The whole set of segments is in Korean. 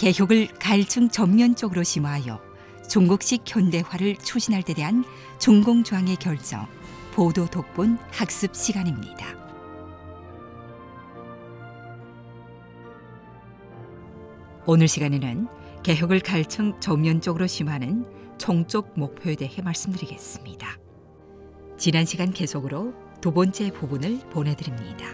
개혁을 가일층 전면적으로 심화하여 중국식 현대화를 추진할 데 대한 중공조항의 결정, 보도 독본 학습 시간입니다. 오늘 시간에는 개혁을 가일층 전면적으로 심화하는 총적 목표에 대해 말씀드리겠습니다. 지난 시간 계속으로 두 번째 부분을 보내드립니다.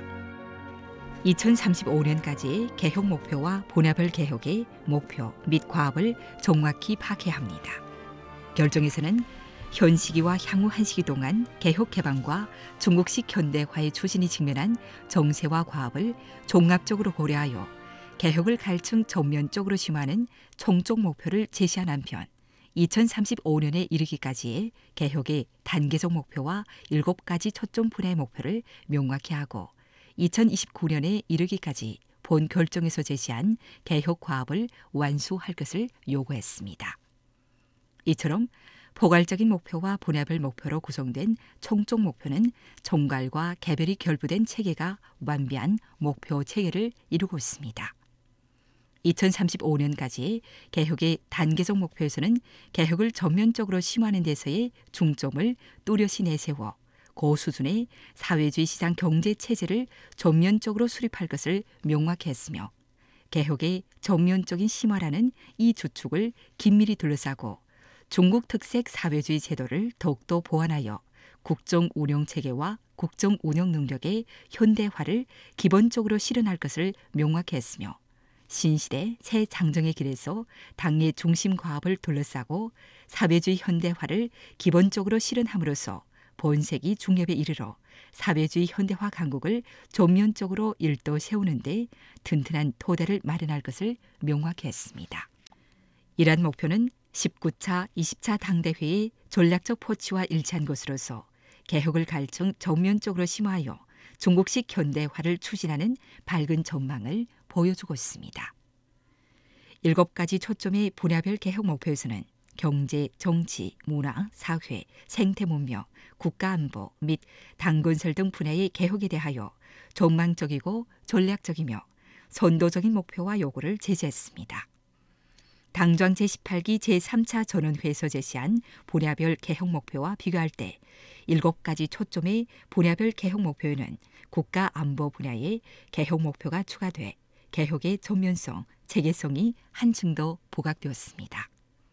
2035년까지 개혁 목표와 분야별 개혁의 목표 및 과업을 정확히 파악해야 합니다. 결정에서는 현 시기와 향후 한 시기 동안 개혁 개방과 중국식 현대화의 추진이 직면한 정세와 과업을 종합적으로 고려하여 개혁을 가일층 전면적으로 심화하는 총적 목표를 제시한 한편 2035년에 이르기까지의 개혁의 단계적 목표와 7가지 초점 분야의 목표를 명확히 하고 2029년에 이르기까지 본 결정에서 제시한 개혁 과업을 완수할 것을 요구했습니다. 이처럼 포괄적인 목표와 분야별 목표로 구성된 총적 목표는 총괄과 개별이 결부된 체계가 완비한 목표 체계를 이루고 있습니다. 2035년까지 개혁의 단계적 목표에서는 개혁을 전면적으로 심화하는 데서의 중점을 뚜렷이 내세워 고수준의 사회주의 시장 경제 체제를 전면적으로 수립할 것을 명확히 했으며 개혁의 전면적인 심화라는 이 주축을 긴밀히 둘러싸고 중국 특색 사회주의 제도를 더욱더 보완하여 국정 운영 체계와 국정 운영 능력의 현대화를 기본적으로 실현할 것을 명확히 했으며 신시대 새 장정의 길에서 당의 중심 과업을 둘러싸고 사회주의 현대화를 기본적으로 실현함으로써 본세기 중엽에 이르러 사회주의 현대화 강국을 전면적으로 일도 세우는 데 튼튼한 토대를 마련할 것을 명확히 했습니다. 이러한 목표는 19차, 20차 당대회의 전략적 포치와 일치한 것으로서 개혁을 가일층 전면적으로 심화하여 중국식 현대화를 추진하는 밝은 전망을 보여주고 있습니다. 7가지 초점의 분야별 개혁 목표에서는 경제, 정치, 문화, 사회, 생태 문명, 국가안보 및 당건설 등 분야의 개혁에 대하여 전망적이고 전략적이며 선도적인 목표와 요구를 제시했습니다. 당정 제18기 제3차 전원회에서 제시한 분야별 개혁 목표와 비교할 때 7가지 초점의 분야별 개혁 목표에는 국가안보 분야의 개혁 목표가 추가돼 개혁의 전면성, 체계성이 한층 더 부각되었습니다.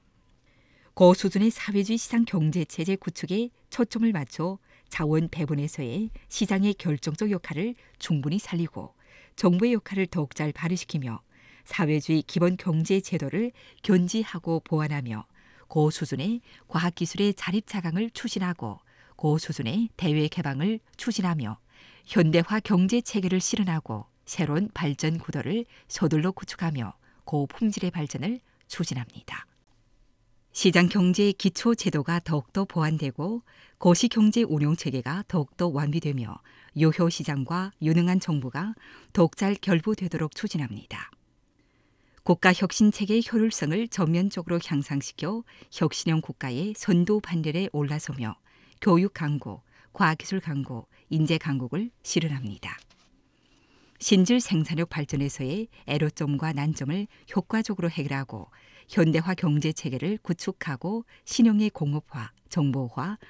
고수준의 사회주의 시장 경제체제 구축에 초점을 맞춰 자원 배분에서의 시장의 결정적 역할을 충분히 살리고 정부의 역할을 더욱 잘 발휘시키며 사회주의 기본 경제 제도를 견지하고 보완하며 고수준의 과학기술의 자립자강을 추진하고 고수준의 대외 개방을 추진하며 현대화 경제 체계를 실현하고 새로운 발전 구도를 서둘러 구축하며 고품질의 발전을 추진합니다. 시장 경제의 기초 제도가 더욱더 보완되고 거시경제 운용 체계가 더욱더 완비되며 유효 시장과 유능한 정부가 더욱 잘 결부되도록 추진합니다. 국가 혁신 체계의 효율성을 전면적으로 향상시켜 혁신형 국가의 선도 반열에 올라서며 교육 강국, 과학기술 강국, 인재 강국을 실현합니다. 신질 생산력 발전에서의 애로점과 난점을 효과적으로 해결하고 현대화 경제 체계를 구축하고 신용의 공업화, 정보화,